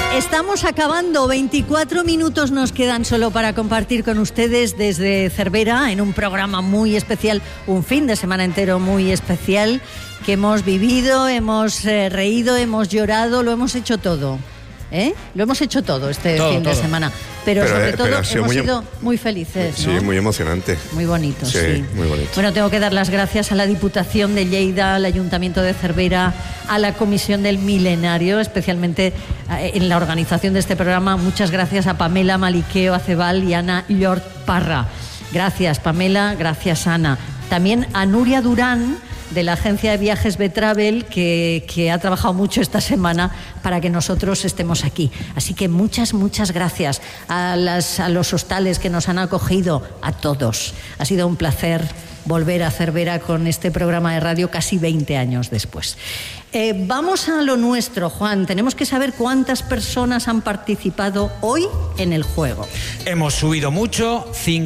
Estamos acabando, 24 minutos nos quedan solo para compartir con ustedes desde Cervera en un programa muy especial, un fin de semana entero muy especial que hemos vivido, hemos reído, hemos llorado, lo hemos hecho todo. Lo hemos hecho todo fin de semana, pero sobre todo hemos sido muy felices, ¿no? Sí, muy emocionante. Muy bonito, sí. Muy bonito. Bueno, tengo que dar las gracias a la Diputación de Lleida, al Ayuntamiento de Cervera, a la Comisión del Milenario, especialmente en la organización de este programa. Muchas gracias a Pamela Maliqueo Acebal y Ana Llort Parra. Gracias, Pamela, gracias, Ana. También a Nuria Durán, de la agencia de viajes Betravel, que ha trabajado mucho esta semana para que nosotros estemos aquí. Así que muchas gracias a los hostales que nos han acogido, a todos. Ha sido un placer volver a Cervera con este programa de radio casi 20 años después. Vamos a lo nuestro, Juan. Tenemos que saber cuántas personas han participado hoy en el juego. Hemos subido mucho,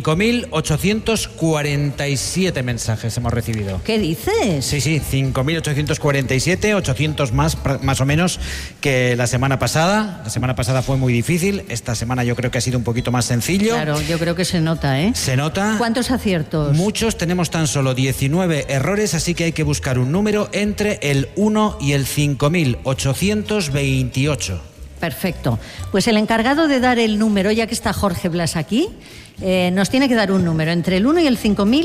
5.847 mensajes hemos recibido. ¿Qué dices? Sí, 5.847, 800 más o menos que la semana pasada. La semana pasada fue muy difícil, esta semana yo creo que ha sido un poquito más sencillo. Claro, yo creo que se nota, ¿eh? Se nota. ¿Cuántos aciertos? Muchos, tenemos tan solo 19 errores, así que hay que buscar un número entre el 1 y el 5.828. Perfecto. Pues el encargado de dar el número, ya que está Jorge Blas aquí, nos tiene que dar un número entre el 1 y el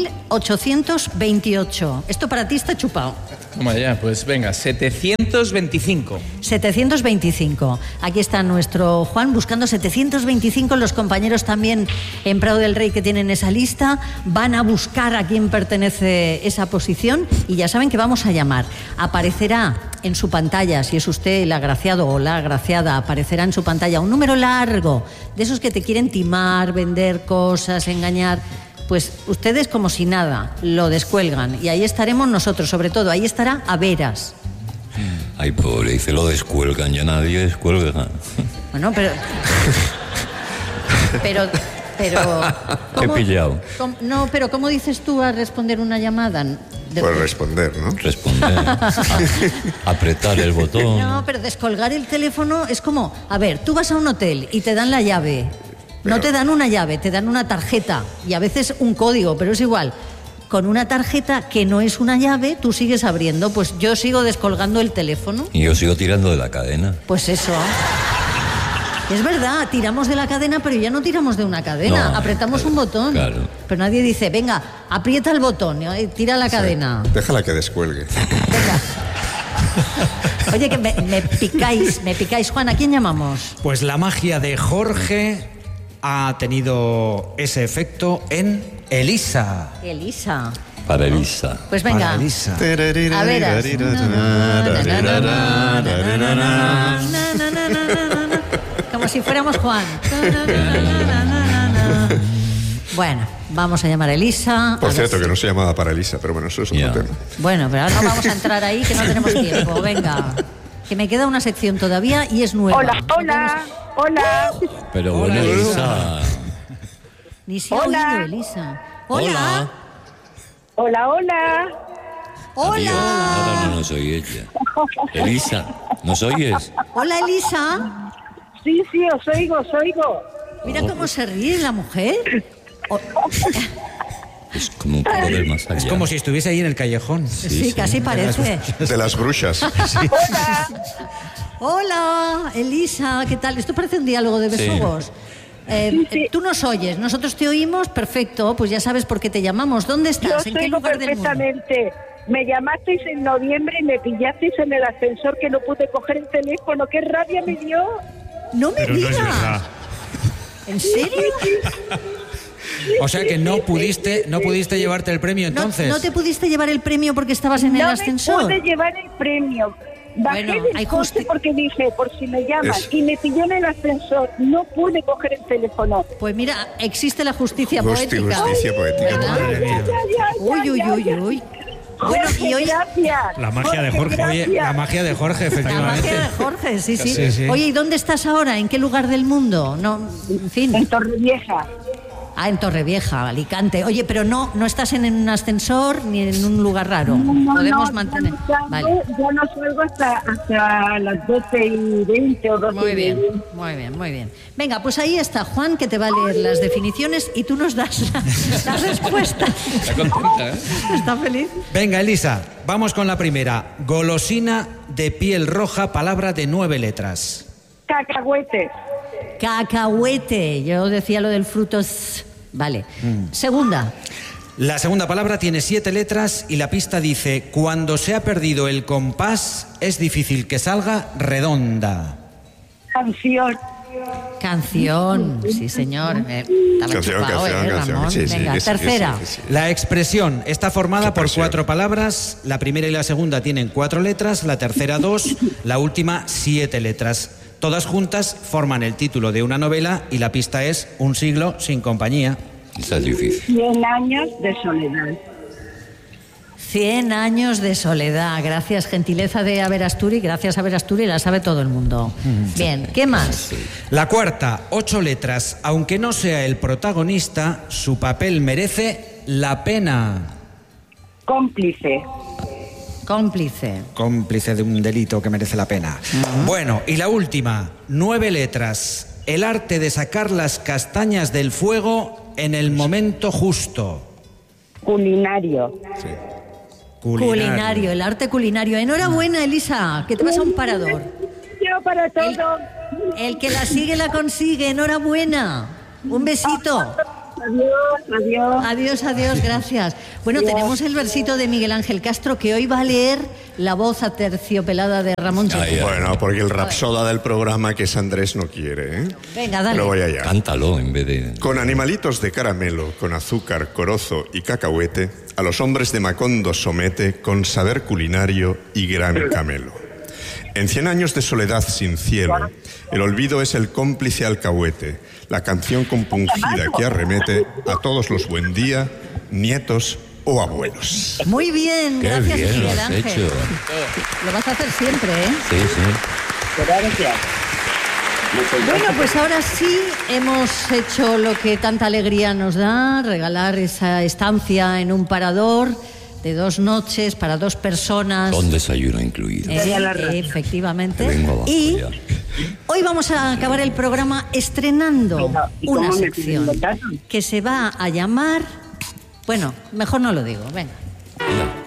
5.828. Esto para ti está chupado. Toma ya, pues venga, 725. 725. Aquí está nuestro Juan buscando 725. Los compañeros también en Prado del Rey que tienen esa lista van a buscar a quién pertenece esa posición y ya saben que vamos a llamar. Aparecerá en su pantalla, si es usted el agraciado o la agraciada, aparecerá en su pantalla un número largo, de esos que te quieren timar, vender cosas, engañar. Pues ustedes como si nada, lo descuelgan y ahí estaremos nosotros, sobre todo, ahí estará Averas. Ay, pobre, dice lo descuelgan, ya nadie descuelga. Bueno, pero He pillado. No, pero ¿cómo dices tú a responder una llamada? Pues responder, ¿no? Responder. Apretar el botón. No, pero descolgar el teléfono es como, a ver, tú vas a un hotel y te dan la llave. No te dan una llave, te dan una tarjeta y a veces un código, pero es igual. Con una tarjeta que no es una llave, tú sigues abriendo. Pues yo sigo descolgando el teléfono. Y yo sigo tirando de la cadena. Pues eso. Es verdad, tiramos de la cadena, pero ya no tiramos de una cadena. Apretamos un botón. Claro. Pero nadie dice, venga, aprieta el botón, tira la cadena. Déjala que descuelgue. Venga. Oye, que me picáis. Juan, ¿a quién llamamos? Pues la magia de Jorge ha tenido ese efecto en Elisa. Elisa. Para Elisa. Pues venga. Para Elisa. A veras. Como si fuéramos Juan. Bueno, vamos a llamar a Elisa. Por cierto, que no se llamaba para Elisa, pero bueno, eso es otro tema. Bueno, pero ahora no vamos a entrar ahí, que no tenemos tiempo. Venga, que me queda una sección todavía y es nueva. Hola. Pero bueno, Elisa. Ni se ha oído, Elisa. Hola. Hola. Adiós. Ahora no nos oye ella. Elisa, ¿nos oyes? Hola, Elisa. Sí, os oigo. Mira cómo se ríe la mujer. Es como un poco del más allá. Es como si estuviese ahí en el callejón. Sí, casi parece. De las brujas. Sí. Hola, Elisa, ¿qué tal? Esto parece un diálogo de besugos. Sí. Tú nos oyes, nosotros te oímos, perfecto, pues ya sabes por qué te llamamos. ¿Dónde estás? Yo ¿En qué oigo lugar del mundo? perfectamente. Me llamasteis en noviembre y me pillasteis en el ascensor que no pude coger el teléfono. ¡Qué rabia me dio! No me digas. No es verdad. ¿En serio? O sea que no pudiste llevarte el premio entonces. ¿No te pudiste llevar el premio porque estabas en el ascensor? No me pude llevar el premio. Bajé del coche porque dije, por si me llaman, y me pilló en el ascensor. No pude coger el teléfono. Pues mira, existe la justicia poética. Justicia poética. Uy. Bueno, y hoy La magia de Jorge, oye, la magia de Jorge, la efectivamente. magia de Jorge, sí. Sí. Oye, ¿y dónde estás ahora? ¿En qué lugar del mundo? No, en fin. En Torrevieja. En Torrevieja, Alicante. Oye, pero no estás en un ascensor ni en un lugar raro. Podemos mantener. Vale. Ya no salgo hasta las 12:20 o 12:20. Muy bien. Venga, pues ahí está Juan, que te va a leer las definiciones y tú nos das la respuesta. Está contenta, ¿eh? ¿Está feliz? Venga, Elisa, vamos con la primera. Golosina de piel roja, palabra de 9 letras. Cacahuete. Cacahuete. Yo decía lo del fruto. Vale. Segunda. La segunda palabra tiene 7 letras y la pista dice: cuando se ha perdido el compás, es difícil que salga redonda. Canción, sí señor. Canción, Ramón. sí, Venga, sí, tercera. sí. La expresión está formada por 4 palabras. La primera y la segunda tienen 4 letras, la tercera 2, la última 7 letras. Todas juntas forman el título de una novela y la pista es Un siglo sin compañía. Esa es difícil. 100 años de soledad. 100 años de soledad. Gracias, gentileza de Averasturi. Gracias, Averasturi, la sabe todo el mundo. Bien, ¿qué más? La cuarta, 8 letras. Aunque no sea el protagonista, su papel merece la pena. Cómplice. Cómplice de un delito que merece la pena. Bueno, y la última, 9 letras. El arte de sacar las castañas del fuego en el momento justo. Culinario. Sí. Culinario, el arte culinario. Enhorabuena, Elisa, que te vas a un parador. Yo para todo. El que la sigue la consigue. Enhorabuena. Un besito. Adiós, gracias. Bueno, tenemos el versito de Miguel Ángel Castro, que hoy va a leer la voz aterciopelada de Ramón Seguí. Bueno, porque el rapsoda del programa, que es Andrés, no quiere, ¿eh? Venga, dale. Pero voy allá. Cántalo en vez de... Con animalitos de caramelo, con azúcar, corozo y cacahuete, a los hombres de Macondo somete con saber culinario y gran camelo. En 100 años de soledad sin cielo, el olvido es el cómplice alcahuete, la canción compungida que arremete a todos los buen día, nietos o abuelos. Muy bien, Qué gracias, bien lo Miguel has Ángel. hecho. Lo vas a hacer siempre, ¿eh? Sí, sí. Bueno, pues ahora sí hemos hecho lo que tanta alegría nos da, regalar esa estancia en un parador de 2 noches para 2 personas. Con desayuno incluido. Efectivamente. Te vengo abajo Y ya. hoy vamos a acabar el programa estrenando ¿Y una cómo me sección piden el caso? que se va a llamar... Bueno, mejor no lo digo, venga.